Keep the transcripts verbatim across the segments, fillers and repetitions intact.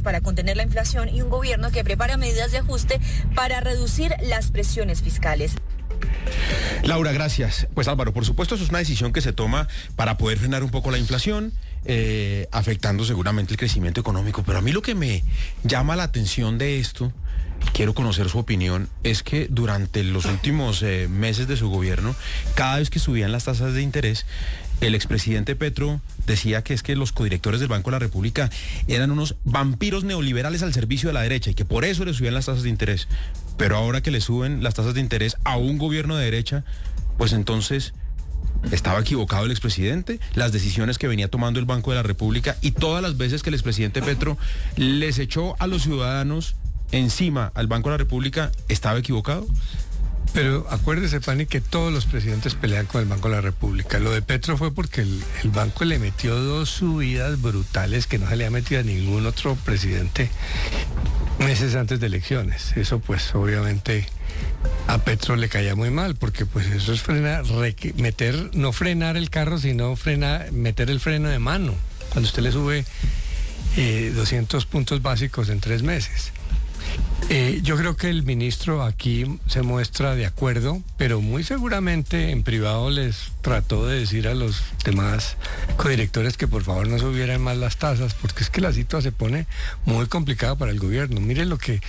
para contener la inflación y un gobierno que prepara medidas de ajuste para reducir las presiones fiscales. Laura, gracias. Pues Álvaro, por supuesto, eso es una decisión que se toma para poder frenar un poco la inflación, eh, afectando seguramente el crecimiento económico. Pero a mí lo que me llama la atención de esto, quiero conocer su opinión, es que durante los últimos eh, meses de su gobierno, cada vez que subían las tasas de interés, el expresidente Petro decía que es que los codirectores del Banco de la República eran unos vampiros neoliberales al servicio de la derecha y que por eso le subían las tasas de interés. Pero ahora que le suben las tasas de interés a un gobierno de derecha, pues entonces estaba equivocado el expresidente, las decisiones que venía tomando el Banco de la República y todas las veces que el expresidente Petro les echó a los ciudadanos encima al Banco de la República, ¿estaba equivocado? Pero acuérdese, Pani, que todos los presidentes pelean con el Banco de la República. Lo de Petro fue porque el, el banco le metió dos subidas brutales que no se le ha metido a ningún otro presidente meses antes de elecciones. Eso pues obviamente a Petro le caía muy mal, porque pues eso es frenar, meter, no frenar el carro, sino frenar, meter el freno de mano, cuando usted le sube eh, doscientos puntos básicos en tres meses. Eh, yo creo que el ministro aquí se muestra de acuerdo, pero muy seguramente en privado les trató de decir a los demás codirectores que por favor no subieran más las tasas, porque es que la situación se pone muy complicada para el gobierno. Mire lo que...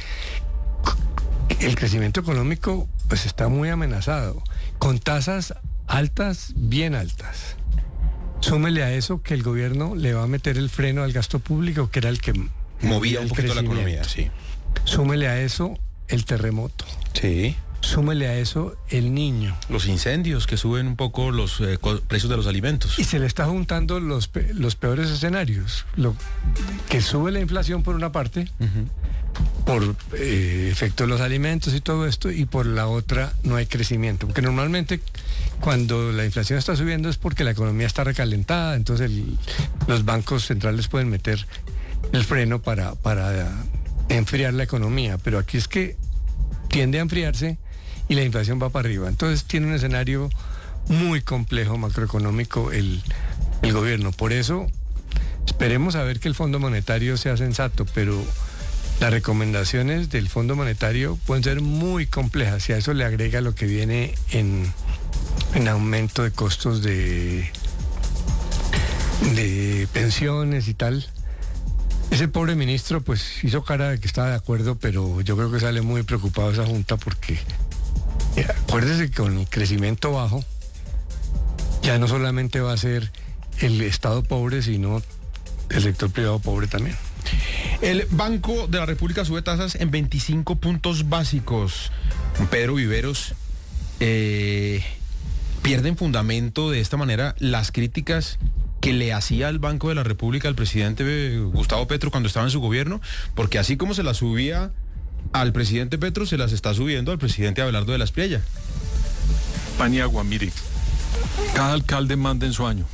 El crecimiento económico pues está muy amenazado, con tasas altas, bien altas. Súmele a eso que el gobierno le va a meter el freno al gasto público, que era el que movía un poquito la economía, sí. Súmele a eso el terremoto. Sí. Súmele a eso el niño. Los incendios que suben un poco los eh, precios de los alimentos. Y se le está juntando los, pe los peores escenarios. Lo que sube la inflación por una parte, uh-huh. por eh, efecto de los alimentos y todo esto, y por la otra no hay crecimiento. Porque normalmente cuando la inflación está subiendo es porque la economía está recalentada, entonces el, los bancos centrales pueden meter el freno para... para enfriar la economía, pero aquí es que tiende a enfriarse y la inflación va para arriba. Entonces tiene un escenario muy complejo macroeconómico el, el gobierno. Por eso esperemos a ver que el Fondo Monetario sea sensato, pero las recomendaciones del Fondo Monetario pueden ser muy complejas y a eso le agrega lo que viene en, en aumento de costos de, de pensiones y tal. Ese pobre ministro pues hizo cara de que estaba de acuerdo, pero yo creo que sale muy preocupado esa junta porque eh, acuérdese que con el crecimiento bajo ya no solamente va a ser el Estado pobre, sino el sector privado pobre también. El Banco de la República sube tasas en veinticinco puntos básicos. Pedro Viveros, eh, ¿pierden fundamento de esta manera las críticas que le hacía al Banco de la República al presidente Gustavo Petro cuando estaba en su gobierno? Porque así como se las subía al presidente Petro, se las está subiendo al presidente Abelardo de la Espriella. Paniagua, mire, cada alcalde manda en su año.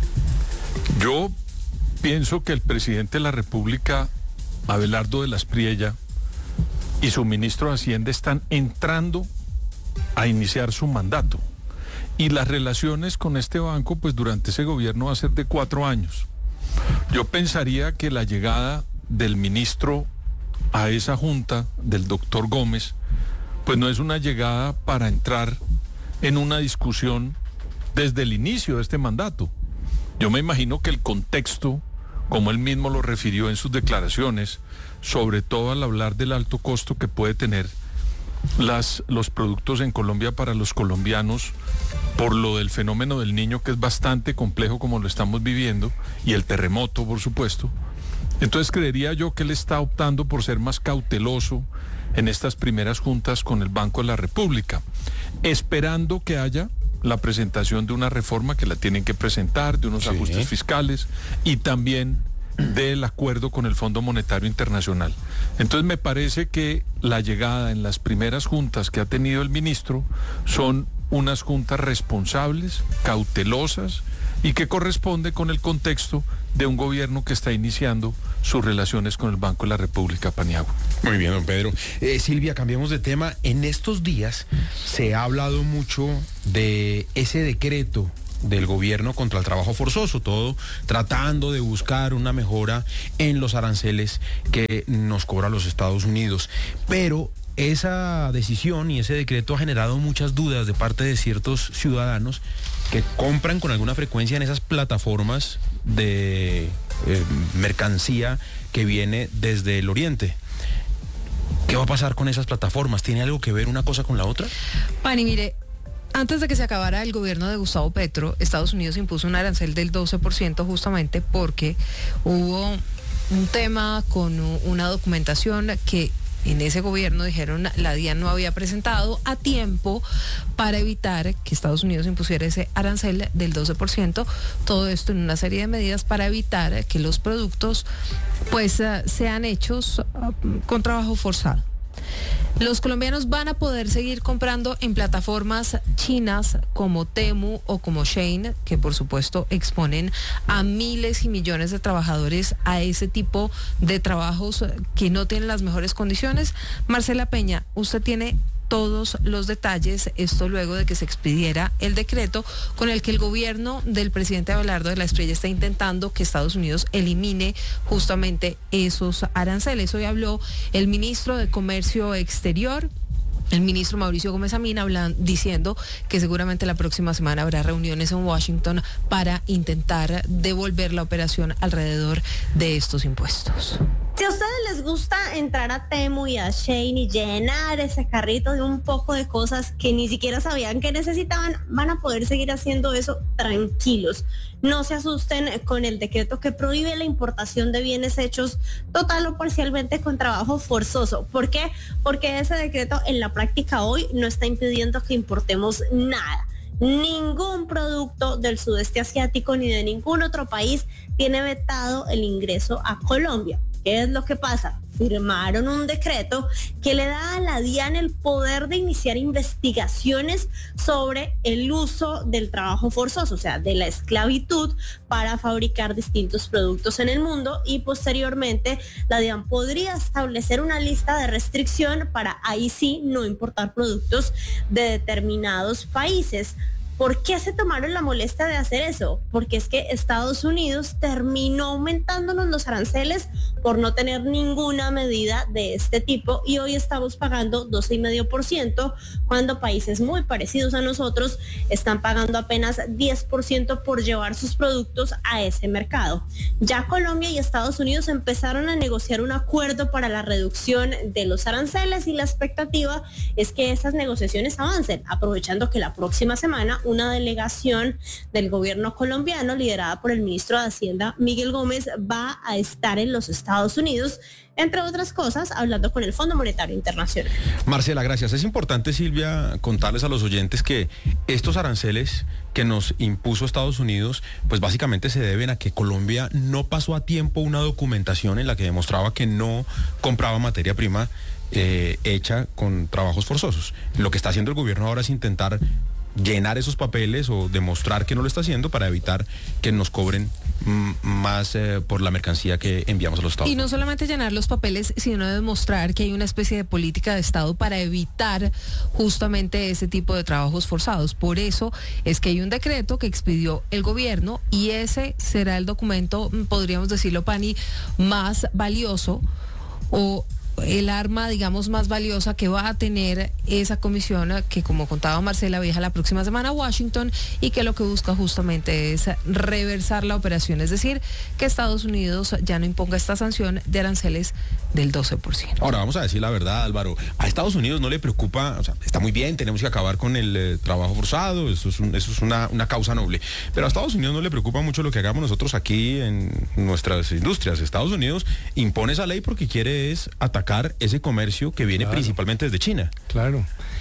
Yo pienso que el presidente de la República, Abelardo de la Espriella, y su ministro de Hacienda están entrando a iniciar su mandato. Y las relaciones con este banco, pues durante ese gobierno va a ser de cuatro años. Yo pensaría que la llegada del ministro a esa junta, del doctor Gómez, pues no es una llegada para entrar en una discusión desde el inicio de este mandato. Yo me imagino que el contexto, como él mismo lo refirió en sus declaraciones, sobre todo al hablar del alto costo que puede tener Las, los productos en Colombia para los colombianos por lo del fenómeno del Niño, que es bastante complejo como lo estamos viviendo, y el terremoto, por supuesto. Entonces creería yo que él está optando por ser más cauteloso en estas primeras juntas con el Banco de la República, esperando que haya la presentación de una reforma que la tienen que presentar, de unos sí. ajustes fiscales y también del acuerdo con el Fondo Monetario Internacional. Entonces me parece que la llegada en las primeras juntas que ha tenido el ministro son unas juntas responsables, cautelosas y que corresponde con el contexto de un gobierno que está iniciando sus relaciones con el Banco de la República, Paniagua. Muy bien, don Pedro. Eh, Silvia, cambiamos de tema. En estos días se ha hablado mucho de ese decreto del gobierno contra el trabajo forzoso, todo tratando de buscar una mejora en los aranceles que nos cobra los Estados Unidos. Pero esa decisión y ese decreto ha generado muchas dudas de parte de ciertos ciudadanos que compran con alguna frecuencia en esas plataformas de eh, mercancía que viene desde el oriente. ¿Qué va a pasar con esas plataformas? ¿Tiene algo que ver una cosa con la otra? Pani, mire, antes de que se acabara el gobierno de Gustavo Petro, Estados Unidos impuso un arancel del doce por ciento justamente porque hubo un tema con una documentación que en ese gobierno dijeron la DIAN no había presentado a tiempo para evitar que Estados Unidos impusiera ese arancel del doce por ciento. Todo esto en una serie de medidas para evitar que los productos pues uh, sean hechos uh, con trabajo forzado. Los colombianos van a poder seguir comprando en plataformas chinas como Temu o como Shein, que por supuesto exponen a miles y millones de trabajadores a ese tipo de trabajos que no tienen las mejores condiciones. Marcela Peña, usted tiene todos los detalles, esto luego de que se expidiera el decreto con el que el gobierno del presidente Abelardo de la Espriella está intentando que Estados Unidos elimine justamente esos aranceles. Hoy habló el ministro de Comercio Exterior, el ministro Mauricio Gómez Amina, hablan, diciendo que seguramente la próxima semana habrá reuniones en Washington para intentar devolver la operación alrededor de estos impuestos. Si a ustedes les gusta entrar a Temu y a Shein y llenar ese carrito de un poco de cosas que ni siquiera sabían que necesitaban, van a poder seguir haciendo eso tranquilos. No se asusten con el decreto que prohíbe la importación de bienes hechos total o parcialmente con trabajo forzoso. ¿Por qué? Porque ese decreto en la práctica hoy no está impidiendo que importemos nada. Ningún producto del sudeste asiático ni de ningún otro país tiene vetado el ingreso a Colombia. ¿Qué es lo que pasa? Firmaron un decreto que le da a la DIAN el poder de iniciar investigaciones sobre el uso del trabajo forzoso, o sea, de la esclavitud para fabricar distintos productos en el mundo, y posteriormente la DIAN podría establecer una lista de restricción para ahí sí no importar productos de determinados países. ¿Por qué se tomaron la molestia de hacer eso? Porque es que Estados Unidos terminó aumentándonos los aranceles por no tener ninguna medida de este tipo, y hoy estamos pagando doce coma cinco por ciento cuando países muy parecidos a nosotros están pagando apenas diez por ciento por llevar sus productos a ese mercado. Ya Colombia y Estados Unidos empezaron a negociar un acuerdo para la reducción de los aranceles, y la expectativa es que esas negociaciones avancen, aprovechando que la próxima semana una delegación del gobierno colombiano liderada por el ministro de Hacienda, Miguel Gómez, va a estar en los Estados Unidos, entre otras cosas, hablando con el Fondo Monetario Internacional. Marcela, gracias. Es importante, Silvia, contarles a los oyentes que estos aranceles que nos impuso Estados Unidos, pues básicamente se deben a que Colombia no pasó a tiempo una documentación en la que demostraba que no compraba materia prima eh, hecha con trabajos forzosos. Lo que está haciendo el gobierno ahora es intentar llenar esos papeles o demostrar que no lo está haciendo para evitar que nos cobren m- más eh, por la mercancía que enviamos a los Estados Y Unidos. no solamente llenar los papeles, sino demostrar que hay una especie de política de Estado para evitar justamente ese tipo de trabajos forzados. Por eso es que hay un decreto que expidió el gobierno, y ese será el documento, podríamos decirlo, Pani, más valioso, o el arma, digamos, más valiosa que va a tener esa comisión que, como contaba Marcela, viaja la próxima semana a Washington, y que lo que busca justamente es reversar la operación, es decir, que Estados Unidos ya no imponga esta sanción de aranceles del doce por ciento. Ahora, vamos a decir la verdad, Álvaro, a Estados Unidos no le preocupa, o sea, está muy bien, tenemos que acabar con el eh, trabajo forzado, eso es, un, eso es una, una causa noble, pero a Estados Unidos no le preocupa mucho lo que hagamos nosotros aquí en nuestras industrias. Estados Unidos impone esa ley porque quiere es atacar ese comercio que viene Claro. principalmente desde China. Claro.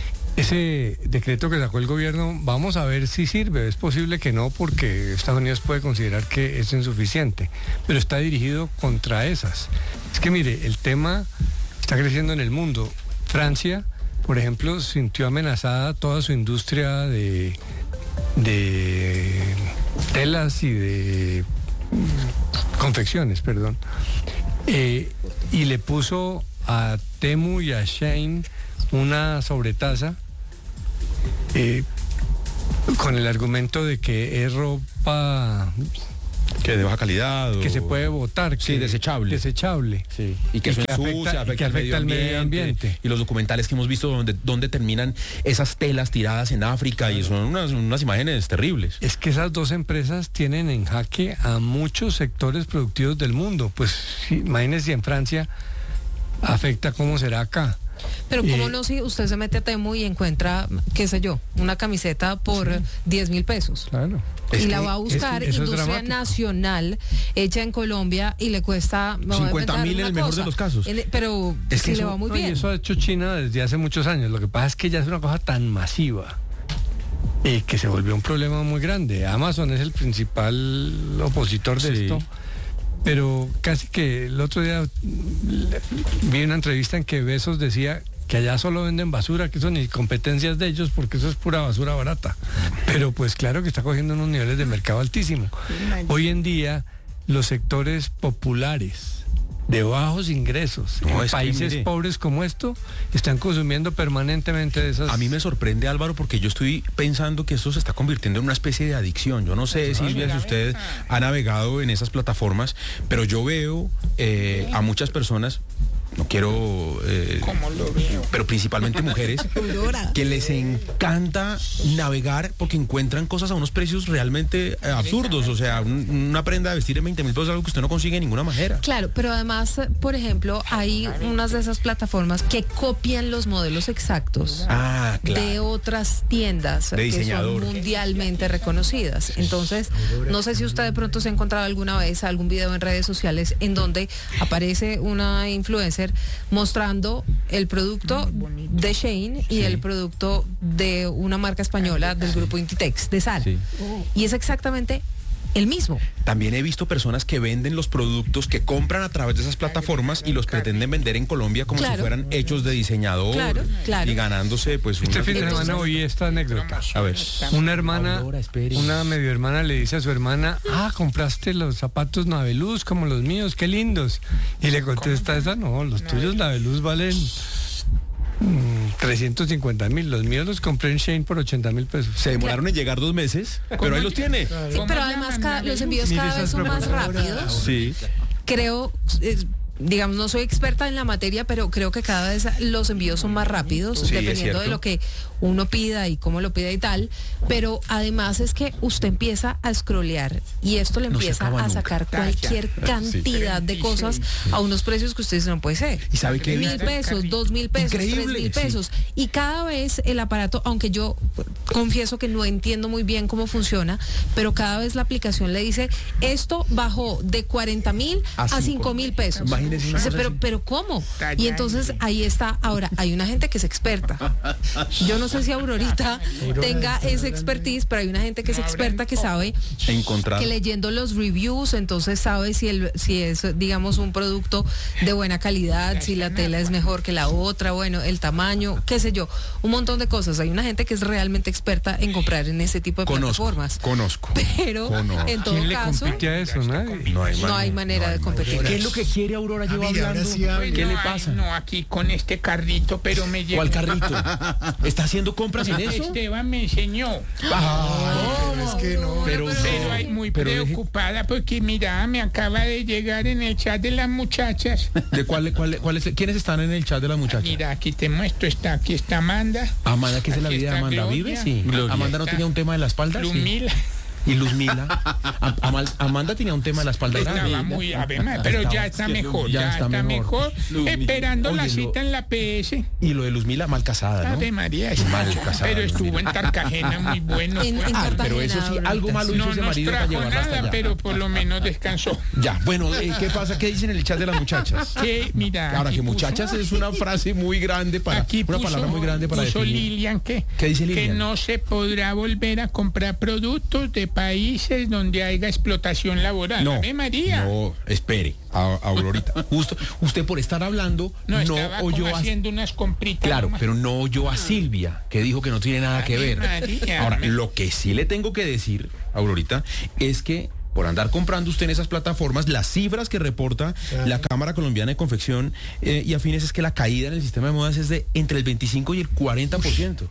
Ese decreto que sacó el gobierno, vamos a ver si sirve. Es posible que no, porque Estados Unidos puede considerar que es insuficiente, pero está dirigido contra esas. Es que mire, el tema está creciendo en el mundo. Francia, por ejemplo, sintió amenazada toda su industria de, de telas y de mm, confecciones, perdón. Eh, y le puso a Temu y a Shein una sobretasa eh, con el argumento de que es ropa que de baja calidad. que o... se puede botar. Sí, que, desechable. Desechable. Sí. Y que y eso que ensucia, afecta, afecta, y que afecta al medio ambiente. Y los documentales que hemos visto donde, donde terminan esas telas tiradas en África, claro. Y son unas, unas imágenes terribles. Es que esas dos empresas tienen en jaque a muchos sectores productivos del mundo. Pues imagínense si en Francia afecta, ¿cómo será acá? Pero cómo eh, no, si usted se mete a Temu y encuentra, qué sé yo, una camiseta por sí. diez mil pesos. Claro. Y es la que, va a buscar es, industria nacional hecha en Colombia y le cuesta cincuenta mil en el mejor cosa, de los casos. El, pero es que que le eso, va muy no, bien. Y eso ha hecho China desde hace muchos años. Lo que pasa es que ya es una cosa tan masiva eh, que se volvió un problema muy grande. Amazon es el principal opositor de sí. esto. Pero casi que el otro día vi una entrevista en que Bezos decía que allá solo venden basura, que eso ni competencias de ellos, porque eso es pura basura barata. Pero pues claro que está cogiendo unos niveles de mercado altísimos. Hoy en día, los sectores populares de bajos ingresos no, en países que, pobres como esto están consumiendo permanentemente de esas. A mí me sorprende, Álvaro, porque yo estoy pensando que esto se está convirtiendo en una especie de adicción. Yo no sé, Silvia, si usted ha navegado en esas plataformas, pero yo veo eh, a muchas personas, no quiero eh, ¿Cómo lo veo? Pero principalmente mujeres que les encanta navegar porque encuentran cosas a unos precios realmente eh, absurdos. O sea, un, una prenda de vestir en veinte mil pesos es algo que usted no consigue de ninguna manera. Claro, pero además, por ejemplo, hay unas de esas plataformas que copian los modelos exactos ah, claro. de otras tiendas de que son mundialmente reconocidas. Entonces, no sé si usted de pronto se ha encontrado alguna vez algún video en redes sociales en donde aparece una influencer mostrando el producto de Shein y sí. el producto de una marca española del grupo Inditex, de Zara. Sí. Y es exactamente el mismo. También he visto personas que venden los productos que compran a través de esas plataformas y los pretenden vender en Colombia como claro. si fueran hechos de diseñador claro, claro. y ganándose pues este una... fin de semana oí esta anécdota. A ver. Una hermana, una medio hermana le dice a su hermana, ah, compraste los zapatos Naveluz como los míos, qué lindos. Y le contesta esa, no, los tuyos Naveluz valen Mm, trescientos cincuenta mil, los míos los compré en Shein por ochenta mil pesos. Se demoraron claro. en llegar dos meses, pero ahí los tiene. Claro. Sí, pero además cada, los envíos cada vez son más rápidos. Sí. Creo, eh, digamos, no soy experta en la materia, pero creo que cada vez los envíos son más rápidos, sí, dependiendo de lo que uno pida y cómo lo pida y tal. Pero además es que usted empieza a scrollear y esto le empieza no a sacar nunca. cualquier cantidad sí. de cosas a unos precios que usted dice, no puede ser. ¿Y sabe qué? Mil pesos, dos mil pesos, Increíble. tres mil pesos. Sí. Y cada vez el aparato, aunque yo confieso que no entiendo muy bien cómo funciona, pero cada vez la aplicación le dice, esto bajó de cuarenta mil a cinco mil pesos. Imagínese una Dice, cosa pero, así. pero ¿cómo? Y entonces ahí está. Ahora, hay una gente que es experta. Yo no sé si Aurorita tenga ese expertise, pero hay una gente que es experta que sabe encontrar, que leyendo los reviews, entonces sabe si el si es, digamos, un producto de buena calidad, si la tela es mejor que la otra, bueno, el tamaño, qué sé yo, un montón de cosas. Hay una gente que es realmente experta en comprar en ese tipo de conozco, plataformas. Conozco. Pero conozco. en todo ¿Quién caso, le compite a eso? Nadie. No hay, no hay manera no hay de competir. ¿Qué es lo que quiere Aurora? Lleva ah, hablando. Sí, ¿Qué no, le pasa? Ay, no, aquí con este carrito, pero me llevo. ¿Cuál carrito? ¿Está haciendo compras en eso? Esteban me enseñó. Ah, no, es que no. Pero, pero hay muy pero preocupada deje... porque mira, me acaba de llegar en el chat de las muchachas. ¿De cuál, cuál, cuál es, quiénes están en el chat de las muchachas? Mira, aquí te muestro, está, aquí está Amanda. Amanda, ¿qué es de la vida de Amanda? Gloria, ¿vive? Sí. Gloria. Amanda no tenía un tema de la espalda. Lumila. Sí. Y Luzmila. Am Amanda tenía un tema de la espalda grande. Estaba muy además, pero estaba, ya está mejor, ya, ya está, está mejor. mejor esperando Oye, la cita lo, en la P S. Y lo de Luzmila, mal casada, ¿no? Ave María, es mal casada. Pero estuvo en Cartagena muy bueno. En, en ah, pero eso sí, algo malo hizo no ese marido para llevarla hasta allá. Pero por lo menos descansó. Ya, bueno, eh, ¿qué pasa? ¿Qué dicen en el chat de las muchachas? Que, mira, ahora que muchachas puso, es una frase muy grande para, aquí una puso, palabra muy grande para puso definir. Lilian, ¿qué? ¿Qué dice Lilian? Que no se podrá volver a comprar productos de países donde haya explotación laboral. No, ¿Ave María? No, espere, a, a Aurorita. Justo, usted por estar hablando no, no oyó como a, haciendo unas compritas. Claro, nomás. pero no oyó a Silvia, que dijo que no tiene nada que ver. María, Ahora, me... lo que sí le tengo que decir, Aurorita, es que por andar comprando usted en esas plataformas, las cifras que reporta claro. la Cámara Colombiana de Confección eh, y Afines es que la caída en el sistema de modas es de entre el veinticinco y el cuarenta por ciento.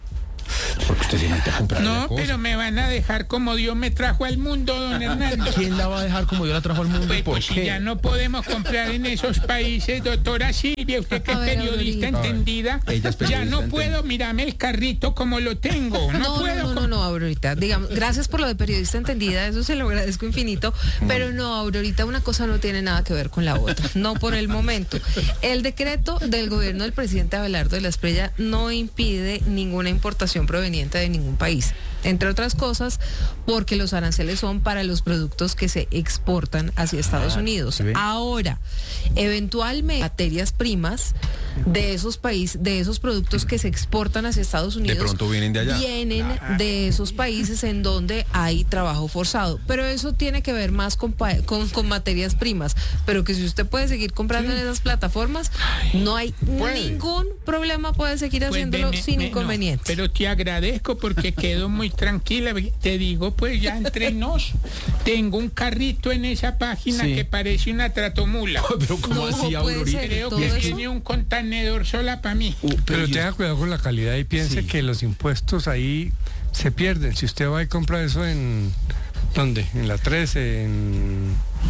Porque usted se mete a comprar la No, cosa. pero me van a dejar como Dios me trajo al mundo, don Hernando. ¿Quién la va a dejar como yo la trajo al mundo? Pues, ¿Y por pues, si qué? ya no podemos comprar en esos países, doctora Silvia, usted que A es ver, periodista Aurorita. entendida, Ella es ya periodista no entendida. puedo mirarme el carrito como lo tengo. No, No, puedo. no, no, no, no, Aurorita. Digamos, gracias por lo de periodista entendida, eso se lo agradezco infinito. Pero no, Aurorita, una cosa no tiene nada que ver con la otra. No por el momento. El decreto del gobierno del presidente Abelardo de la Espriella no impide ninguna importación proveniente de ningún país. Entre otras cosas, porque los aranceles son para los productos que se exportan hacia Estados Unidos. ¿sí ve? Ahora, eventualmente, materias primas de esos países, de esos productos que se exportan hacia Estados Unidos, pronto vienen de allá. vienen de esos países en donde hay trabajo forzado. Pero eso tiene que ver más con, pa- con, con materias primas. Pero que si usted puede seguir comprando en esas plataformas, no hay puede. ningún problema, puede seguir Pues, haciéndolo me- sin me- no, inconveniente. pero te agradezco porque quedo muy tranquila. Te digo, pues ya entre nos, tengo un carrito en esa página Sí. que parece una tratomula. Pero ¿cómo No, así, puede Aurorita? ser. Creo ¿todo que eso? tiene un contenedor sola para mí. Uh, Pero yo- tenga cuidado con la calidad y piense Sí. que los impuestos ahí se pierden. Si usted va y compra eso en... ¿Dónde? En la trece, en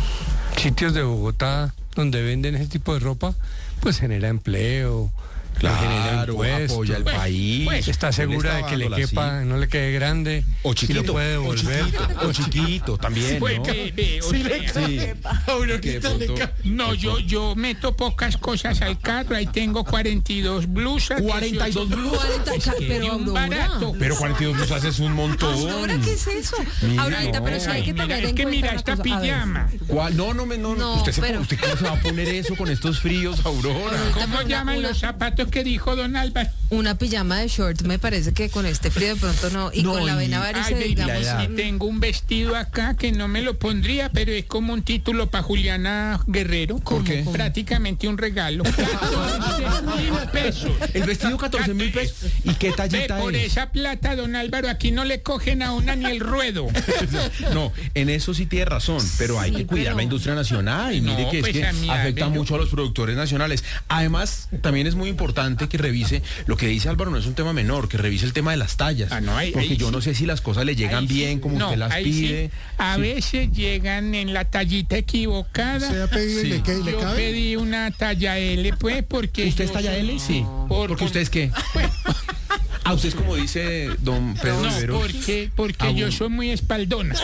sitios de Bogotá donde venden ese tipo de ropa, pues genera empleo, genera Claro, impuestos. apoya al Pues, país. pues, Está segura de que le dándola quepa, así. no le quede grande, O y chiquito, lo puede o devolver. chiquito, o chiquito también, Pues, ¿no? ve, ve, o sea, Sí. Que de pronto- no, yo, yo meto pocas cosas al carro. Ahí tengo cuarenta y dos blusas. cuarenta y dos dieciocho blusas. cuarenta, que pero ni un Aurora. barato. Pero cuarenta y dos blusas es un montón. ¿Ahora qué es eso? Mira, Ahorita, no. pero sí hay que Mira, tener es en que cuenta mira una esta cosa. A ver, pijama. ¿Cuál? No, no, me- no, No, usted, se, pero- ¿usted cómo se va a poner eso con estos fríos, Aurora? ¿Cómo una- llaman una- los zapatos que dijo don Álvaro? Una pijama de short me parece que con este frío de pronto no. Y No, con la y- vena Ay, varice, baby, digamos. la edad. mm, tengo un vestido acá que no me lo pondría, pero es como un título para Juliana Guerrero. ¿Por qué? ¿Cómo? Prácticamente un regalo. catorce mil pesos. El vestido catorce mil pesos. ¿Y qué Ve, tallita por es? esa plata, don Álvaro, aquí no le cogen a una ni el ruedo. No, en eso sí tiene razón, pero hay Sí, que cuidar pero- la industria nacional y No, mire que pues, es que a mí, afecta a ver, yo- mucho a los productores nacionales. Además, también es muy importante que revise lo que dice Álvaro, no es un tema menor, que revise el tema de las tallas, Ah, no, ahí- porque ahí yo sí. no sé si las cosas le llegan Ahí sí, bien como no, usted las ahí sí. pide. A Sí. veces llegan en la tallita equivocada. ¿Se ha pedido y Sí. le, qué- le Yo cabe? pedí una talla L, pues, porque... ¿Usted yo es talla soy- L? Sí. Por- ¿Porque por- usted es qué? Ah, usted es como dice don Pedro No, Rivero. porque, porque Ah, yo bueno. soy muy espaldona.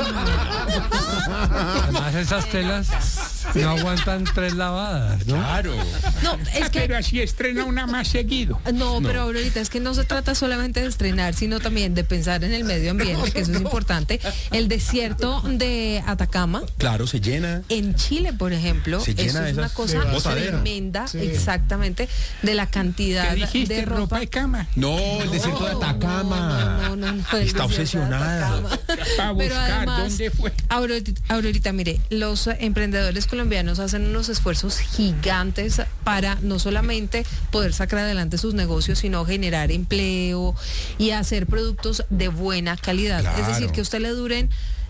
Además esas telas no aguantan tres lavadas, ¿no? Claro. No, es que Pero así estrena una más seguido. No, pero ahorita es que no se trata solamente de estrenar, sino también de pensar en el medio ambiente, que eso es importante. El desierto de Atacama, Claro, se llena. en Chile, por ejemplo, Se llena eso de es una esas cosa de botadero. tremenda, Sí. exactamente, de la cantidad ¿Qué dijiste? de ropa ropa. de cama. No, el desierto de Atacama. No, no, no, no, el Está desierto de obsesionada. Atacama. Para Pero buscar además, dónde fue. Aurorita, Aurorita, mire, los eh, emprendedores colombianos hacen unos esfuerzos gigantes para no solamente poder sacar adelante sus negocios, sino generar empleo y hacer productos de buena calidad. Es Claro. decir, que a usted le duren,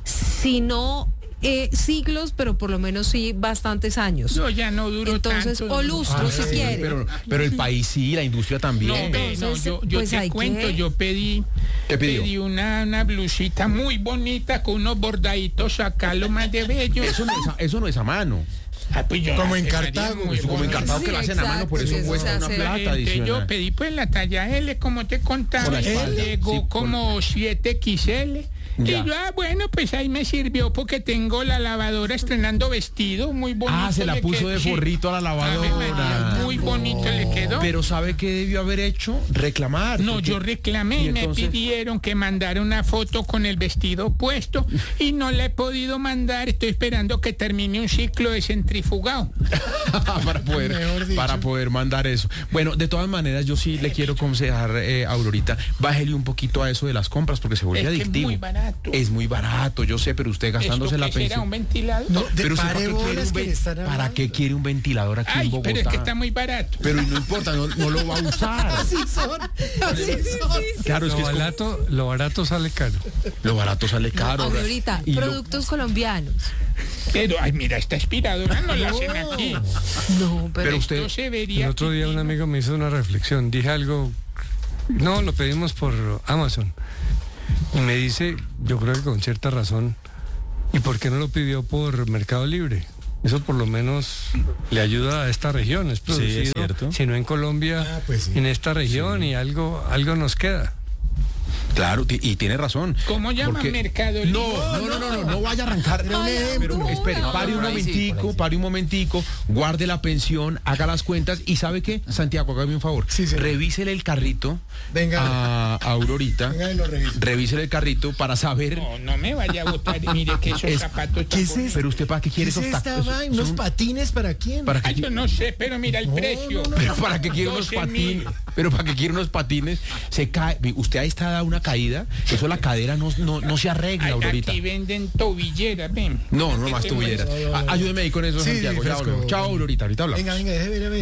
si no eh, siglos, pero por lo menos sí bastantes años. Yo ya no duro Entonces, tanto. o lustro, si Sí, quiere. pero, pero el país sí, la industria No, también. ve, no, Entonces, yo, yo pues hay te cuento, que- yo pedí, ¿Qué pidió? pedí una, una blusita muy bonita con unos bordaditos acá, lo más de bello. Eso no es a, eso no es a mano. Ah, pues yo Como la en haría Cartago, muy Eso como en bonita. Cartago que lo Sí, hacen a mano, por eso exacto, cuesta que una se hace- plata Entonces, adicional. yo pedí pues la talla L, como te contaba, Por la y espalda. llegó Sí, por- como siete equis ele. Ya. Y yo, ah, bueno, pues ahí me sirvió porque tengo la lavadora estrenando vestido, muy bonito. Ah, se la le puso quedó, de sí. forrito a la Ave María, lavadora. muy bonito le quedó. Pero ¿sabe qué debió haber hecho? Reclamar. No, porque- yo reclamé y, y me entonces- pidieron que mandara una foto con el vestido puesto y no la he podido mandar. Estoy esperando que termine un ciclo de centrifugado. para poder Mejor dicho. para poder mandar eso. Bueno, de todas maneras, yo sí le quiero aconsejar, eh, Aurorita, bájele un poquito a eso de las compras porque se vuelve Es que es adictivo. muy barato. Es muy barato, yo sé, pero usted gastándose ¿Esto la qué será, un pensión. ventilador? No, de Pero usted, ¿para pare qué quiere bolas un que ven- le están ¿para hablando. qué quiere un ventilador aquí en Ay, Bogotá? pero es que está muy barato. Pero no importa, no, no lo va a usar. Así son. Así son. Claro, es Lo que es como- barato, lo barato sale caro. lo barato sale caro. Aurorita, Y lo- productos colombianos. Pero, ay, mira, esta aspiradora no la hacen aquí. No, pero, Pero usted, Esto se vería El otro día un amigo me hizo una reflexión. Dije algo No, lo pedimos por Amazon. Y me dice, yo creo que con cierta razón, ¿y por qué no lo pidió por Mercado Libre? Eso por lo menos le ayuda a esta región, es producido, Sí, es cierto. si no en Colombia, Ah, pues sí. en esta región, sí. Y algo, algo nos queda. Claro, ti- y tiene razón. ¿Cómo llama Porque- Mercado Libre? No, no, no, no, no, no vaya a arrancar. Pero un ejemplo. Pero espere, No, pare un por ahí sí, momentico, por ahí sí. pare un momentico, guarde la pensión, haga las cuentas y ¿sabe qué? Santiago, hágame un favor. Sí, señor. Revísele el carrito Venga. a, a Aurorita. Venga y lo revise. Revísele el carrito para saber. No, no me vaya a botar. Mire que esos Es- zapatos ¿qué es tan bonitos. Pero usted para qué ¿Qué quiere es esos esta tacos? vaina? ¿Unos Son- patines para quién? ¿Para qué Ay, yo no sé, pero mira el No, precio. no, no. Pero para qué quiere unos doce mil. patines, pero para qué quiere unos patines, se cae, usted ahí está dado una caída, eso la cadera no, no, no se arregla, Ay, Aurorita. aquí venden tobilleras, ven. No, no Aquí más te tubilleras. No, no, no. Ayúdeme ahí con eso, Sí, Santiago. sí, Ya fresco. hablamos. Chao, Aurorita, ahorita hablamos. Venga, venga, déjeme ver.